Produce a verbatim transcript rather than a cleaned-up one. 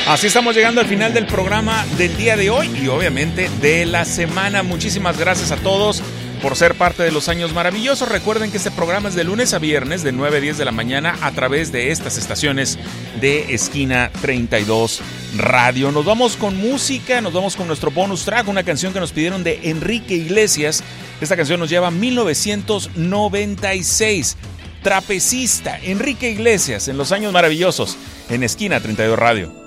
Así estamos llegando al final del programa del día de hoy y obviamente de la semana. Muchísimas gracias a todos por ser parte de los años maravillosos. Recuerden que este programa es de lunes a viernes de nueve a diez de la mañana a través de estas estaciones de Esquina treinta y dos Radio. Nos vamos con música, nos vamos con nuestro bonus track, una canción que nos pidieron de Enrique Iglesias. Esta canción nos lleva a mil novecientos noventa y seis. Trapecista, Enrique Iglesias, en los años maravillosos, en Esquina treinta y dos Radio.